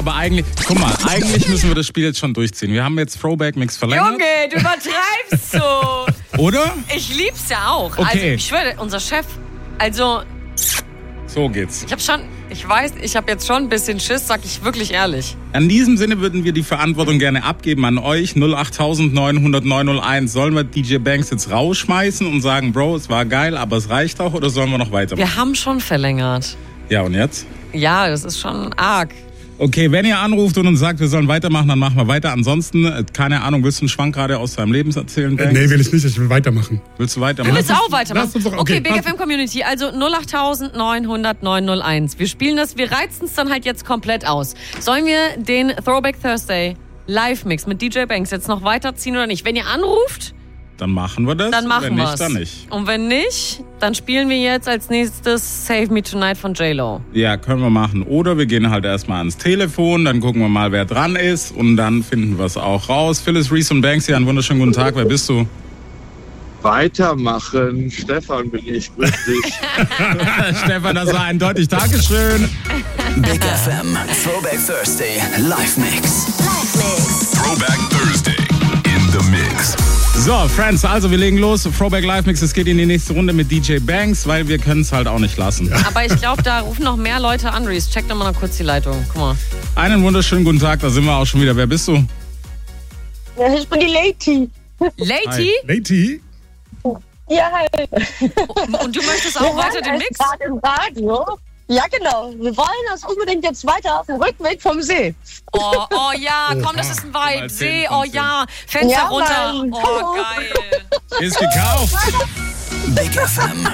Aber eigentlich, guck mal, eigentlich müssen wir das Spiel jetzt schon durchziehen. Wir haben jetzt Throwback-Mix verlängert. Junge, du übertreibst so. Oder? Ich lieb's ja auch. Okay. Also, ich schwöre, unser Chef, also, So geht's. ich habe jetzt schon ein bisschen Schiss, sag ich wirklich ehrlich. In diesem Sinne würden wir die Verantwortung gerne abgeben an euch. 08900 901. Sollen wir DJ Banks jetzt rausschmeißen und sagen, Bro, es war geil, aber es reicht auch, oder sollen wir noch weitermachen? Wir haben schon verlängert. Ja, und jetzt? Ja, das ist schon arg. Okay, wenn ihr anruft und uns sagt, wir sollen weitermachen, dann machen wir weiter. Ansonsten, keine Ahnung, willst du einen Schwank gerade aus deinem Leben erzählen, Banks? Nee, will ich nicht. Ich will weitermachen. Willst du Du weitermachen? willst auch weitermachen? Lass uns doch- Okay, okay, Big passt. FM Community, also 08900 901. Wir spielen das, wir reizen es dann halt jetzt komplett aus. Sollen wir den Throwback Thursday Live-Mix mit DJ Banks jetzt noch weiterziehen oder nicht? Wenn ihr anruft, Dann machen wir das. dann machen wenn wir nicht, es. dann nicht. Und wenn nicht, dann spielen wir jetzt als nächstes Save Me Tonight von J-Lo. Ja, können wir machen. Oder wir gehen halt erstmal ans Telefon, dann gucken wir mal, wer dran ist und dann finden wir es auch raus. Phyllis, Reese und Banks hier, einen wunderschönen guten Tag. Wer bist du? Weitermachen. Stefan bin ich. Grüß dich. Stefan, das war eindeutig. Dankeschön. Big FM Throwback Thursday Live Mix. Throwback Thursday in the Mix. So, Friends, also wir legen los. Throwback Live Mix, es geht in die nächste Runde mit DJ Banks, weil wir können es halt auch nicht lassen. Aber ich glaube, da rufen noch mehr Leute an, Reese. Check doch mal noch kurz die Leitung. Guck mal. Einen wunderschönen guten Tag, da sind wir auch schon wieder. Wer bist du? Ja, ich bin die Lady. Lady? Lady? Ja, hi. Und du möchtest auch weiter den Mix? Gerade im Radio. Ja, genau. Wir wollen das unbedingt jetzt weiter auf dem Rückweg vom See. Oh ja, komm, das ist ein Vibe. Mal 10 See, von oh 10. ja. Fenster Ja, runter. Mann. Oh, geil. Ist gekauft. Big FM